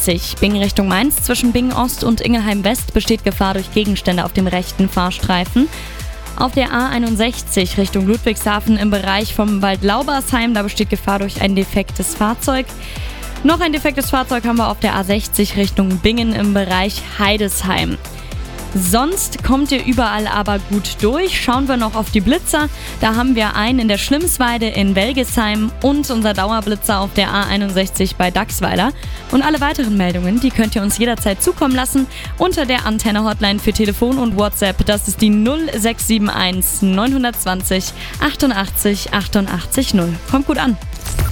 A60 Bingen Richtung Mainz. Zwischen Bingen Ost und Ingelheim West besteht Gefahr durch Gegenstände auf dem rechten Fahrstreifen. Auf der A61 Richtung Ludwigshafen im Bereich vom Waldlaubersheim, da besteht Gefahr durch ein defektes Fahrzeug. Noch ein defektes Fahrzeug haben wir auf der A60 Richtung Bingen im Bereich Heidesheim. Sonst kommt ihr überall aber gut durch. Schauen wir noch auf die Blitzer. Da haben wir einen in der Schlimmsweide in Welgesheim und unser Dauerblitzer auf der A61 bei Dachsweiler. Und alle weiteren Meldungen, die könnt ihr uns jederzeit zukommen lassen unter der Antenne-Hotline für Telefon und WhatsApp. Das ist die 0671 920 88 88 0. Kommt gut an.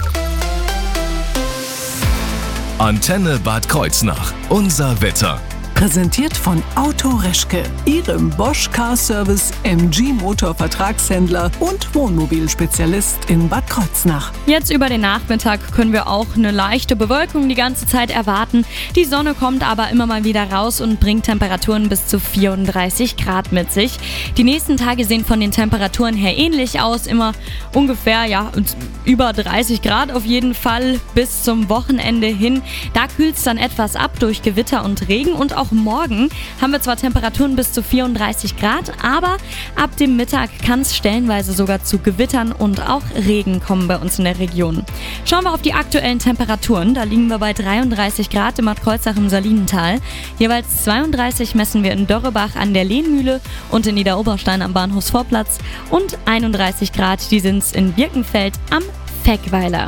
Antenne Bad Kreuznach. Unser Wetter. Präsentiert von Auto Reschke, Ihrem Bosch Car Service MG Motor Vertragshändler und Wohnmobilspezialist in Bad Kreuznach. Jetzt über den Nachmittag können wir auch eine leichte Bewölkung die ganze Zeit erwarten. Die Sonne kommt aber immer mal wieder raus und bringt Temperaturen bis zu 34 Grad mit sich. Die nächsten Tage sehen von den Temperaturen her ähnlich aus, immer ungefähr über 30 Grad auf jeden Fall bis zum Wochenende hin. Da kühlt es dann etwas ab durch Gewitter und Regen und auch morgen haben wir zwar Temperaturen bis zu 34 Grad, aber ab dem Mittag kann es stellenweise sogar zu Gewittern und auch Regen kommen bei uns in der Region. Schauen wir auf die aktuellen Temperaturen. Da liegen wir bei 33 Grad in Bad Kreuznach im Salinental. Jeweils 32 messen wir in Dörrebach an der Lehnmühle und in Niederoberstein am Bahnhofsvorplatz und 31 Grad, die sind es in Birkenfeld am Feckweiler.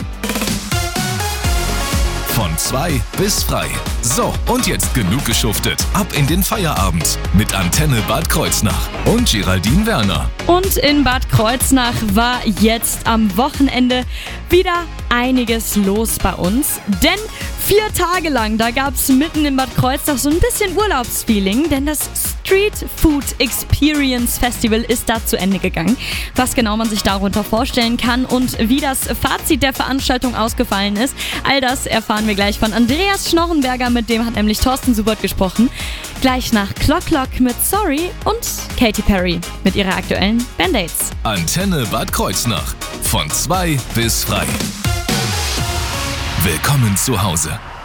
Von 2 bis frei. So, und jetzt genug geschuftet. Ab in den Feierabend mit Antenne Bad Kreuznach und Geraldine Werner. Und in Bad Kreuznach war jetzt am Wochenende wieder einiges los bei uns. Denn 4 Tage lang, da gab es mitten in Bad Kreuznach so ein bisschen Urlaubsfeeling, denn das Street Food Experience Festival ist da zu Ende gegangen. Was genau man sich darunter vorstellen kann und wie das Fazit der Veranstaltung ausgefallen ist, all das erfahren wir gleich von Andreas Schnorrenberger, mit dem hat nämlich Thorsten Subert gesprochen. Gleich nach Clock Clock mit Sorry und Katy Perry mit ihrer aktuellen Band-Aids. Antenne Bad Kreuznach. Von 2 bis frei. Willkommen zu Hause.